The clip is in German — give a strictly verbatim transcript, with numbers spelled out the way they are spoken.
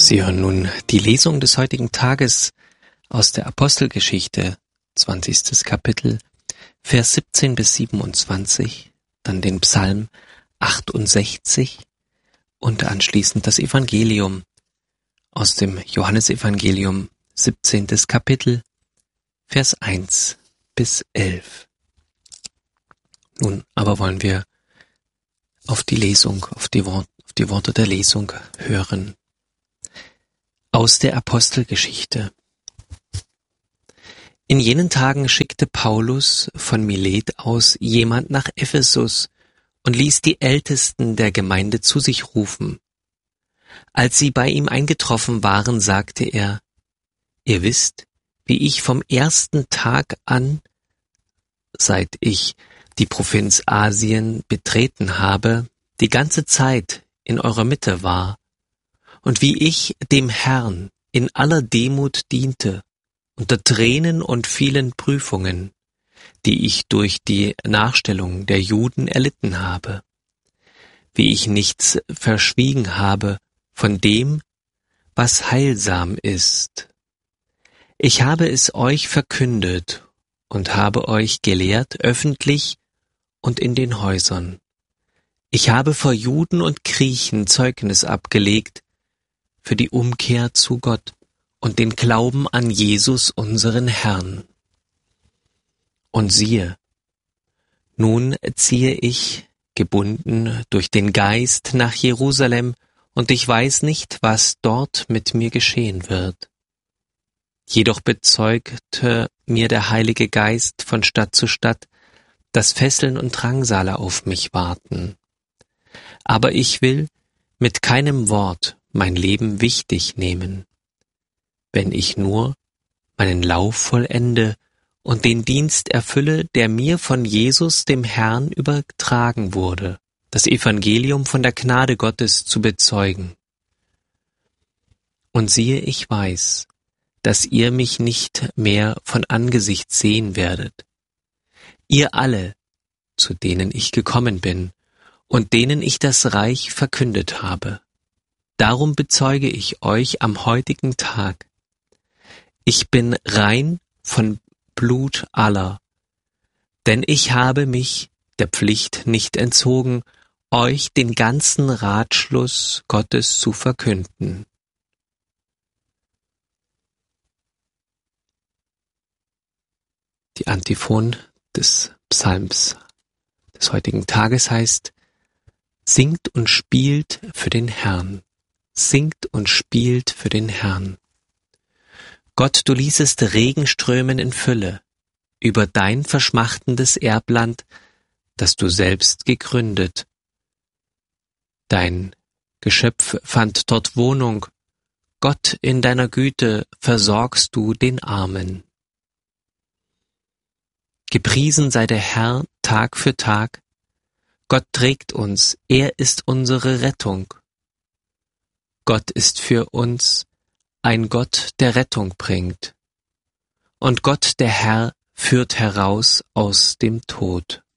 Sie hören nun die Lesung des heutigen Tages aus der Apostelgeschichte, zwanzigstes Kapitel, Vers siebzehn bis siebenundzwanzig, dann den Psalm achtundsechzig und anschließend das Evangelium aus dem Johannesevangelium, siebzehntes Kapitel, Vers eins bis elf. Nun aber wollen wir auf die Lesung, auf die, Wort, auf die Worte der Lesung hören. Aus der Apostelgeschichte. In jenen Tagen schickte Paulus von Milet aus jemand nach Ephesus und ließ die Ältesten der Gemeinde zu sich rufen. Als sie bei ihm eingetroffen waren, sagte er: Ihr wisst, wie ich vom ersten Tag an, seit ich die Provinz Asien betreten habe, die ganze Zeit in eurer Mitte war, und wie ich dem Herrn in aller Demut diente, unter Tränen und vielen Prüfungen, die ich durch die Nachstellung der Juden erlitten habe, wie ich nichts verschwiegen habe von dem, was heilsam ist. Ich habe es euch verkündet und habe euch gelehrt, öffentlich und in den Häusern. Ich habe vor Juden und Griechen Zeugnis abgelegt für die Umkehr zu Gott und den Glauben an Jesus, unseren Herrn. Und siehe, nun ziehe ich, gebunden durch den Geist, nach Jerusalem, und ich weiß nicht, was dort mit mir geschehen wird. Jedoch bezeugte mir der Heilige Geist von Stadt zu Stadt, dass Fesseln und Drangsale auf mich warten. Aber ich will mit keinem Wort mein Leben wichtig nehmen, wenn ich nur meinen Lauf vollende und den Dienst erfülle, der mir von Jesus, dem Herrn, übertragen wurde, das Evangelium von der Gnade Gottes zu bezeugen. Und siehe, ich weiß, dass ihr mich nicht mehr von Angesicht sehen werdet. Ihr alle, zu denen ich gekommen bin und denen ich das Reich verkündet habe. Darum bezeuge ich euch am heutigen Tag: Ich bin rein von Blut aller, denn ich habe mich der Pflicht nicht entzogen, euch den ganzen Ratschluss Gottes zu verkünden. Die Antiphon des Psalms des heutigen Tages heißt: Singt und spielt für den Herrn. Singt und spielt für den Herrn. Gott, du ließest Regen strömen in Fülle über dein verschmachtendes Erbland, das du selbst gegründet. Dein Geschöpf fand dort Wohnung. Gott, in deiner Güte versorgst du den Armen. Gepriesen sei der Herr Tag für Tag. Gott trägt uns, er ist unsere Rettung. Gott ist für uns ein Gott, der Rettung bringt. Und Gott, der Herr, führt heraus aus dem Tod.